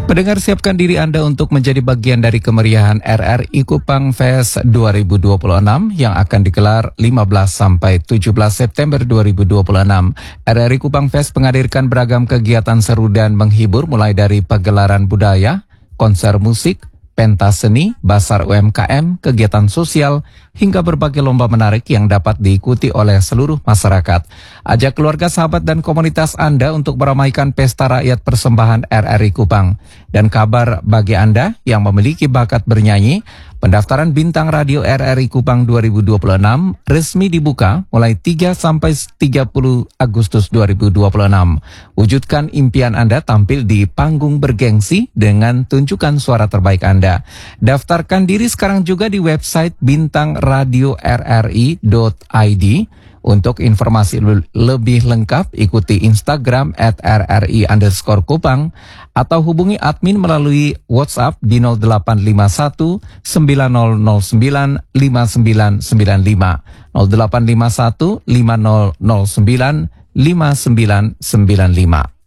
Pendengar, siapkan diri Anda untuk menjadi bagian dari kemeriahan RRI Kupang Fest 2026 yang akan digelar 15 sampai 17 September 2026. RRI Kupang Fest menghadirkan beragam kegiatan seru dan menghibur, mulai dari pagelaran budaya, konser musik, pentas seni, basar UMKM, kegiatan sosial, hingga berbagai lomba menarik yang dapat diikuti oleh seluruh masyarakat. Ajak keluarga, sahabat, dan komunitas Anda untuk meramaikan pesta rakyat persembahan RRI Kupang. Dan kabar bagi Anda yang memiliki bakat bernyanyi, pendaftaran Bintang Radio RRI Kupang 2026 resmi dibuka mulai 3 sampai 30 Agustus 2026. Wujudkan impian Anda tampil di panggung bergengsi dengan tunjukkan suara terbaik Anda. Daftarkan diri sekarang juga di website bintangradiorri.id. Untuk informasi lebih lengkap, ikuti Instagram @rri_kupang atau hubungi admin melalui WhatsApp di 0851 9009 5995 0851 5009 5995.